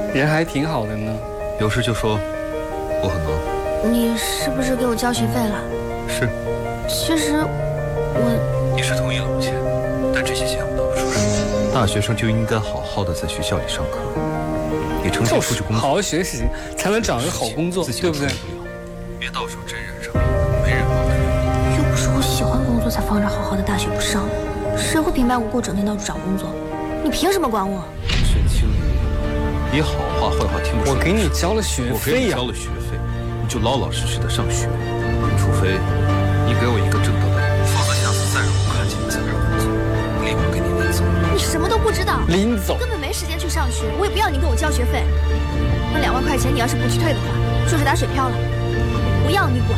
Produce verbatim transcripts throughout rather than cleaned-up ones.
人还挺好的呢。 有事就说，我很忙。 你是不是给我交学费了？ 是。 其实我…… 你是同意了目前，但这些钱我拿不出手。大学生就应该好好的在学校里上课，你成天出去工作， 好好学习才能找一个好工作，对不对？ 别到时候真染上病，没人帮着。 又不是我喜欢工作才放着好好的大学不上的，谁会平白无故整天到处找工作？你凭什么管我？ 沈清离，你好话坏话听不出来。 我给你交了学费呀、 我给你交了学费，你就老老实实的上学，除非你给我一个正当的理由，否则下次再让我看见你在这儿工作，我立马给你撵走。 你什么都不知道， 拎走， 根本没时间去上学，我也不要你给我交学费。那两万块钱你要是不去退的话，就是打水漂了，不要你管。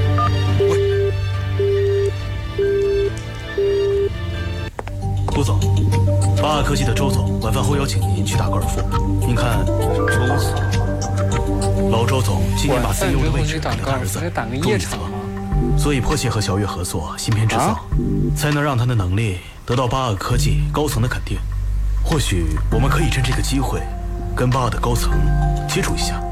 顾总，八二科技的周总晚饭后邀请您去打高尔夫，您看。 周总， 老周总今年把 C E O 的位置给了他儿子， 打个夜场吗？ 所以迫切和小月合作芯片制造，啊、才能让他的能力得到八二科技高层的肯定。或许我们可以趁这个机会，跟八二的高层接触一下。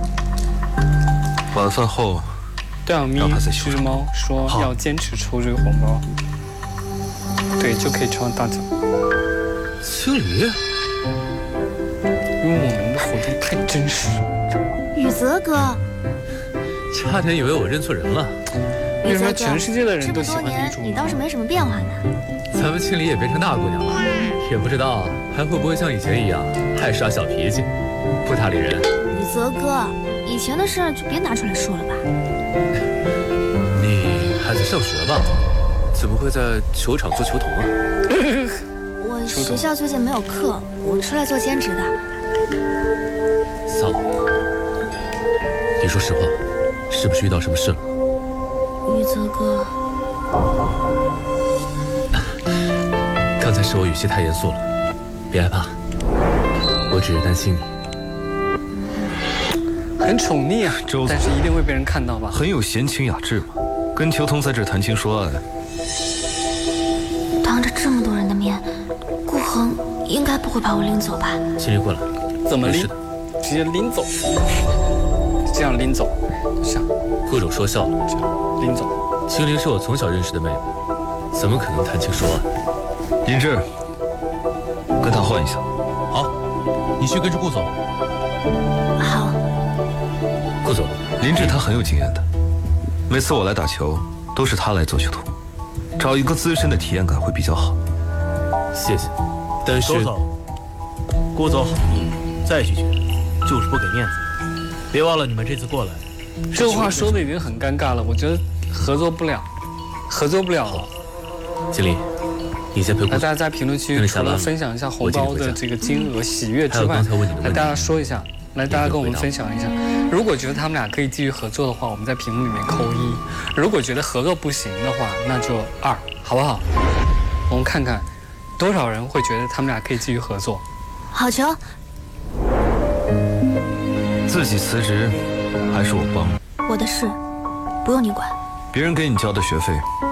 晚饭后， 对啊，咪吃猫说要坚持抽这个红包，对，就可以抽大奖。 青离， 因为我们的活动太真实了。 宇泽哥， 差点以为我认错人了。 为什么全世界的人都喜欢女主？ 你倒是没什么变化呢。 咱们青离也变成大姑娘了，也不知道还会不会像以前一样爱耍小脾气，不搭理人。 宇泽哥，以前的事儿就别拿出来说了吧。 你还在上学吧？怎么会在球场做球童啊？ 我学校最近没有课，我出来做兼职的。 嫂，你说实话，是不是遇到什么事了？ 宇泽哥， 刚才是我语气太严肃了，别害怕，我只是担心你。 很宠溺啊， 周总， 但是一定会被人看到吧？ 很有闲情雅致嘛，跟球童在这谈情说爱。 当着这么多人的面，顾恒应该不会把我拎走吧？ 青离过来， 怎么拎？直接拎走，这样拎走，这样。 顾总说笑了， 这样拎走。 青离是我从小认识的妹妹，怎么可能谈情说爱？ 林志，跟他换一下。 好，你去跟着顾总。 好。 顾总， 林志他很有经验的，每次我来打球都是他来做球童，找一个资深的体验感会比较好。 谢谢，但是周总，顾总好意，再拒绝就是不给面子。别忘了你们这次过来， 这话说的已经很尴尬了，我觉得合作不了，合作不了了。 经理，你先陪顾总。 来，大家在评论区除了分享一下红包的这个金额喜悦之外，来大家说一下。来，大家跟我们分享一下，如果觉得他们俩可以继续合作的话，我们在评论里面扣一；如果觉得合作不行的话，那就二，好不好？我们看看多少人会觉得他们俩可以继续合作。 好球！ 自己辞职，还是我帮？ 我的事，不用你管。 别人给你交的学费，